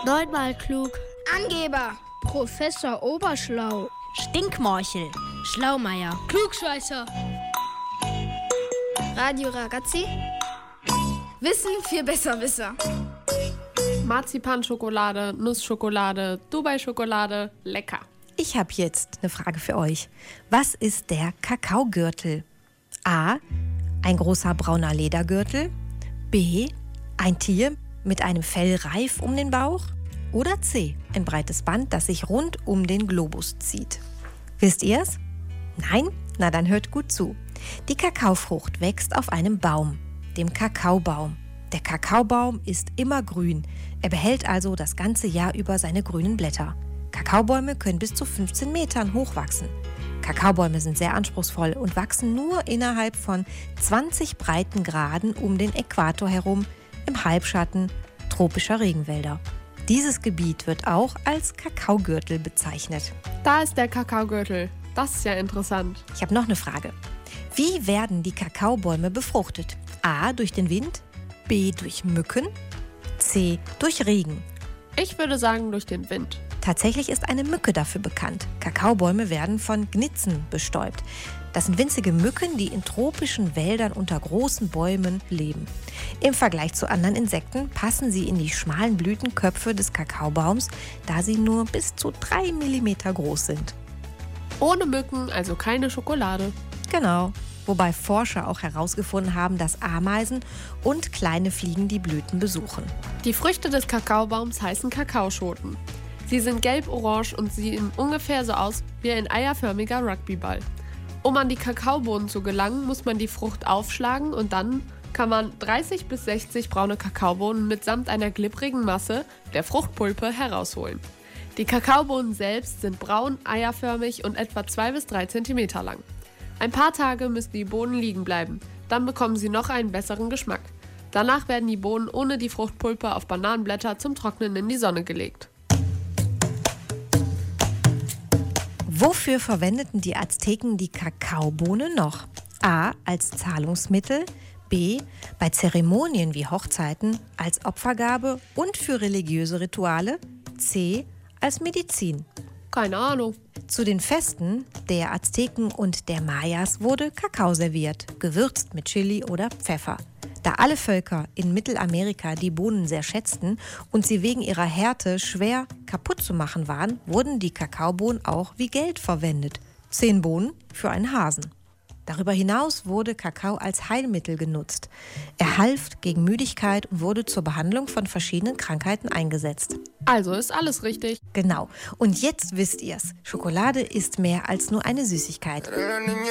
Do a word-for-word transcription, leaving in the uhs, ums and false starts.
Neunmal klug. Angeber. Professor Oberschlau. Stinkmorchel. Schlaumeier. Klugscheißer. Radio Ragazzi. Wissen für Besserwisser. Marzipanschokolade, Nussschokolade, Dubai-Schokolade, lecker. Ich habe jetzt eine Frage für euch. Was ist der Kakaogürtel? A. Ein großer brauner Ledergürtel. B. Ein Tier mit einem Fellreif um den Bauch. Oder C. Ein breites Band, das sich rund um den Globus zieht. Wisst ihr's? Nein? Na dann hört gut zu. Die Kakaofrucht wächst auf einem Baum, dem Kakaobaum. Der Kakaobaum ist immer grün. Er behält also das ganze Jahr über seine grünen Blätter. Kakaobäume können bis zu fünfzehn Metern hoch wachsen. Kakaobäume sind sehr anspruchsvoll und wachsen nur innerhalb von zwanzig Breitengraden um den Äquator herum im Halbschatten tropischer Regenwälder. Dieses Gebiet wird auch als Kakaogürtel bezeichnet. Da ist der Kakaogürtel. Das ist ja interessant. Ich habe noch eine Frage. Wie werden die Kakaobäume befruchtet? A. Durch den Wind, B. durch Mücken, C. durch Regen. Ich würde sagen durch den Wind. Tatsächlich ist eine Mücke dafür bekannt. Kakaobäume werden von Gnitzen bestäubt. Das sind winzige Mücken, die in tropischen Wäldern unter großen Bäumen leben. Im Vergleich zu anderen Insekten passen sie in die schmalen Blütenköpfe des Kakaobaums, da sie nur bis zu drei Millimeter groß sind. Ohne Mücken also keine Schokolade. Genau, wobei Forscher auch herausgefunden haben, dass Ameisen und kleine Fliegen die Blüten besuchen. Die Früchte des Kakaobaums heißen Kakaoschoten. Sie sind gelb-orange und sehen ungefähr so aus wie ein eierförmiger Rugbyball. Um an die Kakaobohnen zu gelangen, muss man die Frucht aufschlagen und dann kann man dreißig bis sechzig braune Kakaobohnen mitsamt einer glibbrigen Masse, der Fruchtpulpe, herausholen. Die Kakaobohnen selbst sind braun, eierförmig und etwa zwei bis drei Zentimeter lang. Ein paar Tage müssen die Bohnen liegen bleiben, dann bekommen sie noch einen besseren Geschmack. Danach werden die Bohnen ohne die Fruchtpulpe auf Bananenblätter zum Trocknen in die Sonne gelegt. Wofür verwendeten die Azteken die Kakaobohne noch? A. als Zahlungsmittel, B. bei Zeremonien wie Hochzeiten, als Opfergabe und für religiöse Rituale, C. als Medizin. Keine Ahnung. Zu den Festen der Azteken und der Mayas wurde Kakao serviert, gewürzt mit Chili oder Pfeffer. Da alle Völker in Mittelamerika die Bohnen sehr schätzten und sie wegen ihrer Härte schwer kaputt zu machen waren, wurden die Kakaobohnen auch wie Geld verwendet. Zehn Bohnen für einen Hasen. Darüber hinaus wurde Kakao als Heilmittel genutzt. Er half gegen Müdigkeit und wurde zur Behandlung von verschiedenen Krankheiten eingesetzt. Also ist alles richtig. Genau. Und jetzt wisst ihr's. Schokolade ist mehr als nur eine Süßigkeit.